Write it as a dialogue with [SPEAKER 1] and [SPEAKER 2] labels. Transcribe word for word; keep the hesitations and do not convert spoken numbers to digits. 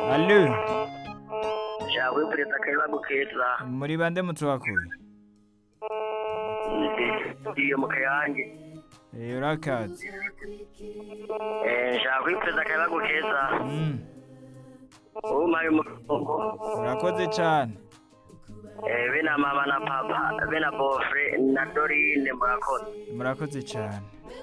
[SPEAKER 1] Allo,
[SPEAKER 2] Shawe perezida Kayira Gukeza
[SPEAKER 1] muri bande mutwakuye?
[SPEAKER 2] iyo mu Kayange
[SPEAKER 1] Eh, urakaze.
[SPEAKER 2] eh Shawe perezida Kayira Gukeza
[SPEAKER 1] Mm,
[SPEAKER 2] umaye umurongo
[SPEAKER 1] urakoze cyane.
[SPEAKER 2] eh bena mama na papa bena bofre na Dorine murakoze
[SPEAKER 1] Murakoze cyane.